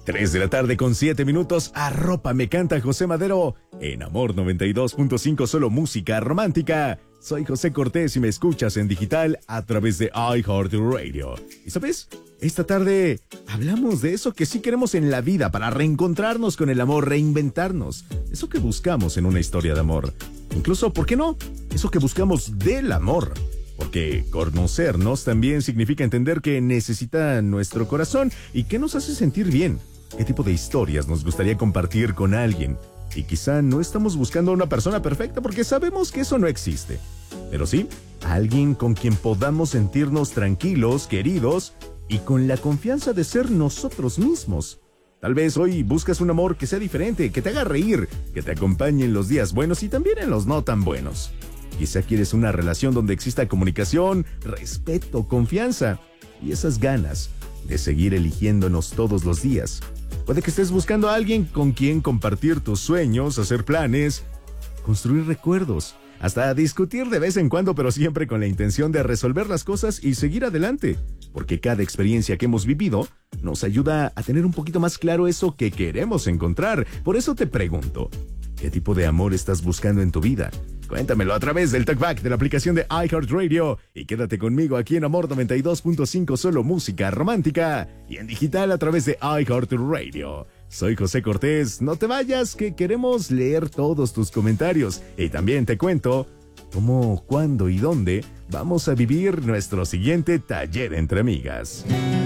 3 de la tarde con 7 minutos. Arropa me canta José Madero. En Amor 92.5, solo música romántica. Soy José Cortés y me escuchas en digital a través de iHeartRadio. ¿Y sabes? Esta tarde hablamos de eso que sí queremos en la vida para reencontrarnos con el amor, reinventarnos. Eso que buscamos en una historia de amor. Incluso, ¿por qué no? Eso que buscamos del amor. Porque conocernos también significa entender qué necesita nuestro corazón y qué nos hace sentir bien. ¿Qué tipo de historias nos gustaría compartir con alguien? Y quizá no estamos buscando a una persona perfecta porque sabemos que eso no existe. Pero sí, a alguien con quien podamos sentirnos tranquilos, queridos y con la confianza de ser nosotros mismos. Tal vez hoy buscas un amor que sea diferente, que te haga reír, que te acompañe en los días buenos y también en los no tan buenos. Quizá quieres una relación donde exista comunicación, respeto, confianza y esas ganas de seguir eligiéndonos todos los días. Puede que estés buscando a alguien con quien compartir tus sueños, hacer planes, construir recuerdos, hasta discutir de vez en cuando, pero siempre con la intención de resolver las cosas y seguir adelante. Porque cada experiencia que hemos vivido nos ayuda a tener un poquito más claro eso que queremos encontrar. Por eso te pregunto, ¿qué tipo de amor estás buscando en tu vida? Cuéntamelo a través del talkback de la aplicación de iHeartRadio y quédate conmigo aquí en Amor 92.5, solo música romántica y en digital a través de iHeartRadio. Soy José Cortés, no te vayas que queremos leer todos tus comentarios y también te cuento cómo, cuándo y dónde vamos a vivir nuestro siguiente taller entre amigas.